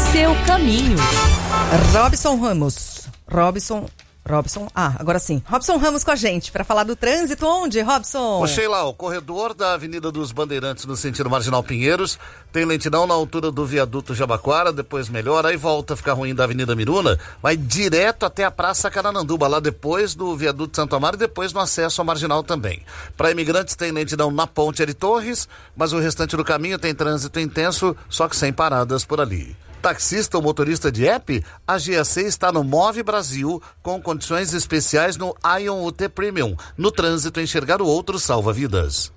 seu caminho. Agora sim. Robson Ramos com a gente para falar do trânsito. Onde, Robson? Ô Sheila, o corredor da Avenida dos Bandeirantes no sentido Marginal Pinheiros tem lentidão na altura do viaduto Jabaquara, depois melhora, aí volta a ficar ruim da Avenida Miruna, vai direto até a Praça Carananduba, lá depois do viaduto Santo Amaro e depois no acesso ao Marginal também. Para imigrantes tem lentidão na Ponte Ari Torres, mas o restante do caminho tem trânsito intenso, só que sem paradas por ali. Taxista ou motorista de app, a GAC está no Move Brasil com condições especiais no Ion UT Premium. No trânsito, enxergar o outro salva vidas.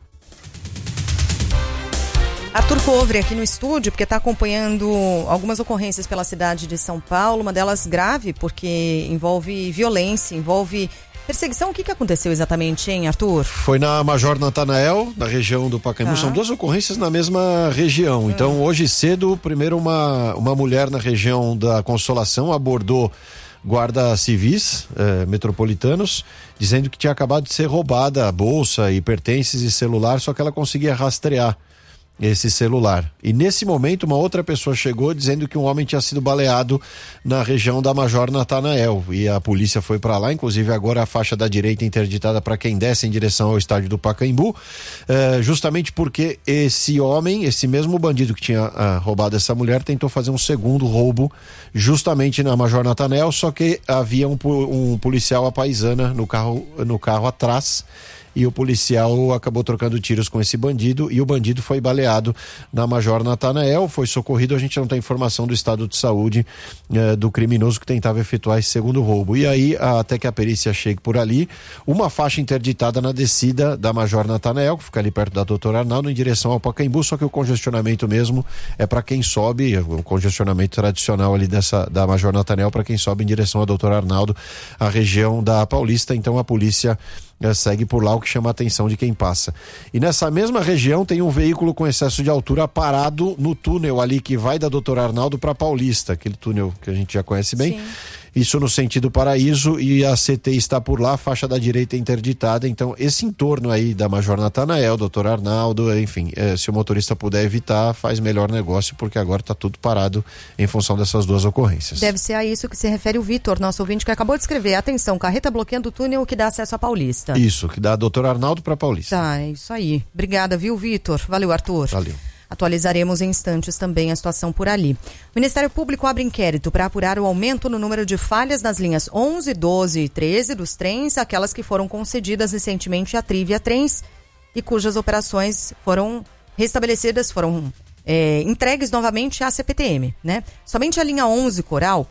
Arthur Covre aqui no estúdio, porque está acompanhando algumas ocorrências pela cidade de São Paulo, uma delas grave, porque envolve violência, envolve perseguição. O que aconteceu exatamente, hein, Arthur? Foi na Major Natanael, na região do Pacaembu. São duas ocorrências na mesma região. Então, hoje cedo, primeiro uma mulher na região da Consolação abordou guardas civis metropolitanos, dizendo que tinha acabado de ser roubada a bolsa e pertences e celular, só que ela conseguia rastrear esse celular. E nesse momento uma outra pessoa chegou dizendo que um homem tinha sido baleado na região da Major Natanael, e a polícia foi para lá, inclusive agora a faixa da direita interditada para quem desce em direção ao estádio do Pacaembu, justamente porque esse homem, esse mesmo bandido que tinha roubado essa mulher, tentou fazer um segundo roubo justamente na Major Natanael, só que havia um policial à paisana no carro atrás, e o policial acabou trocando tiros com esse bandido, e o bandido foi baleado na Major Natanael, foi socorrido. A gente não tem informação do estado de saúde do criminoso que tentava efetuar esse segundo roubo. E aí, até que a perícia chegue por ali, uma faixa interditada na descida da Major Natanael, que fica ali perto da Doutor Arnaldo, em direção ao Pacaembu, só que o congestionamento mesmo é para quem sobe, o congestionamento tradicional ali da Major Natanael para quem sobe em direção ao Doutor Arnaldo, a região da Paulista. Então a polícia segue por lá, o que chama a atenção de quem passa. E nessa mesma região tem um veículo com excesso de altura parado no túnel ali que vai da Doutor Arnaldo para Paulista, aquele túnel que a gente já conhece bem. Sim. Isso no sentido Paraíso, e a CT está por lá, a faixa da direita interditada. Então esse entorno aí da Major Natanael, Doutor Arnaldo, enfim, se o motorista puder evitar, faz melhor negócio, porque agora está tudo parado em função dessas duas ocorrências. Deve ser a isso que se refere o Vitor, nosso ouvinte, que acabou de escrever: atenção, carreta bloqueando o túnel que dá acesso a Paulista. Isso, que dá Doutor Arnaldo para Paulista. Tá, é isso aí. Obrigada, viu, Vitor? Valeu, Arthur. Valeu. Atualizaremos em instantes também a situação por ali. O Ministério Público abre inquérito para apurar o aumento no número de falhas nas linhas 11, 12 e 13 dos trens, aquelas que foram concedidas recentemente à Trivia Trens e cujas operações foram restabelecidas, foram entregues novamente à CPTM, né? Somente a linha 11 Coral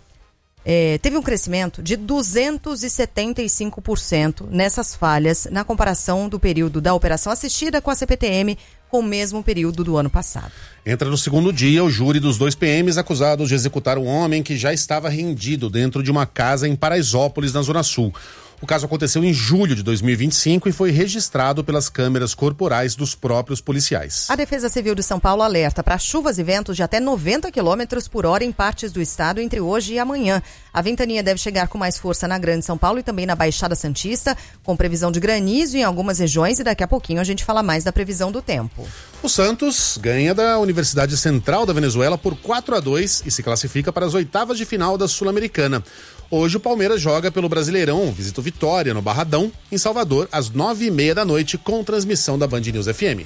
teve um crescimento de 275% nessas falhas na comparação do período da operação assistida com a CPTM com o mesmo período do ano passado. Entra no segundo dia o júri dos 2 PMs acusados de executar um homem que já estava rendido dentro de uma casa em Paraisópolis, na Zona Sul. O caso aconteceu em julho de 2025 e foi registrado pelas câmeras corporais dos próprios policiais. A Defesa Civil de São Paulo alerta para chuvas e ventos de até 90 km por hora em partes do estado entre hoje e amanhã. A ventania deve chegar com mais força na Grande São Paulo e também na Baixada Santista, com previsão de granizo em algumas regiões, e daqui a pouquinho a gente fala mais da previsão do tempo. O Santos ganha da Universidade Central da Venezuela por 4-2 e se classifica para as oitavas de final da Sul-Americana. Hoje o Palmeiras joga pelo Brasileirão, visita o Vitória no Barradão, em Salvador, às 9h30 da noite, com transmissão da Band News FM.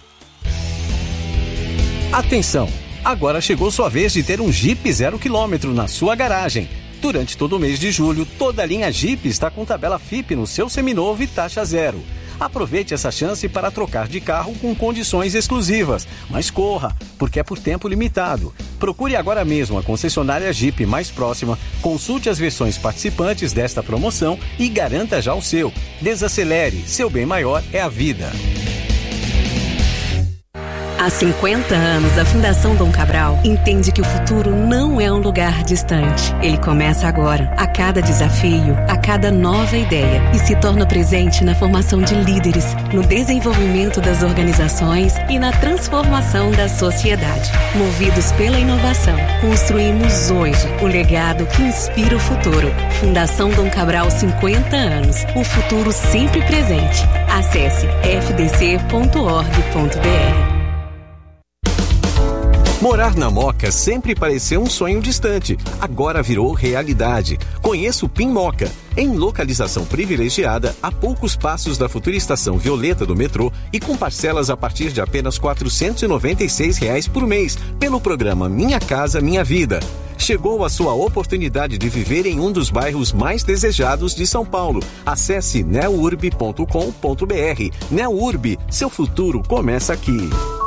Atenção! Agora chegou sua vez de ter um Jeep 0 km na sua garagem. Durante todo o mês de julho, toda a linha Jeep está com tabela FIP no seu seminovo e taxa zero. Aproveite essa chance para trocar de carro com condições exclusivas, mas corra, porque é por tempo limitado. Procure agora mesmo a concessionária Jeep mais próxima, consulte as versões participantes desta promoção e garanta já o seu. Desacelere, seu bem maior é a vida. Há 50 anos, a Fundação Dom Cabral entende que o futuro não é um lugar distante. Ele começa agora, a cada desafio, a cada nova ideia, e se torna presente na formação de líderes, no desenvolvimento das organizações e na transformação da sociedade. Movidos pela inovação, construímos hoje o legado que inspira o futuro. Fundação Dom Cabral, 50 anos. O futuro sempre presente. Acesse fdc.org.br. Morar na Moca sempre pareceu um sonho distante, agora virou realidade. Conheça o PIN Moca, em localização privilegiada, a poucos passos da futura estação Violeta do metrô e com parcelas a partir de apenas R$ 496 por mês, pelo programa Minha Casa Minha Vida. Chegou a sua oportunidade de viver em um dos bairros mais desejados de São Paulo. Acesse neurb.com.br. Neurb, seu futuro começa aqui.